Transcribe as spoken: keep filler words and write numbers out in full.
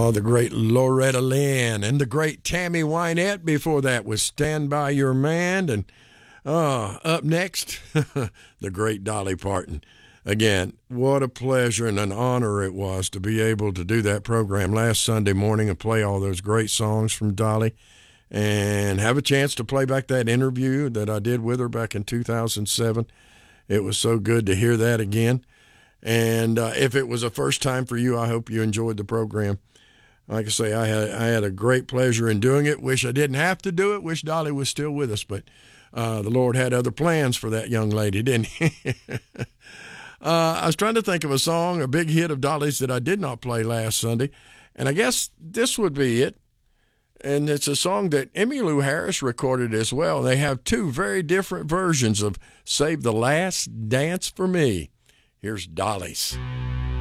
Oh, the great Loretta Lynn and the great Tammy Wynette before that was Stand By Your Man. And uh, up next, the great Dolly Parton. Again, what a pleasure and an honor it was to be able to do that program last Sunday morning and play all those great songs from Dolly and have a chance to play back that interview that I did with her back in two thousand seven. It was so good to hear that again. And uh, if it was a first time for you, I hope you enjoyed the program. Like I say, I had I had a great pleasure in doing it. Wish I didn't have to do it. Wish Dolly was still with us, but uh, the Lord had other plans for that young lady, didn't he? uh, I was trying to think of a song, a big hit of Dolly's that I did not play last Sunday, and I guess this would be it. And it's a song that Emmylou Harris recorded as well. They have two very different versions of Save the Last Dance for Me. Here's Dolly's.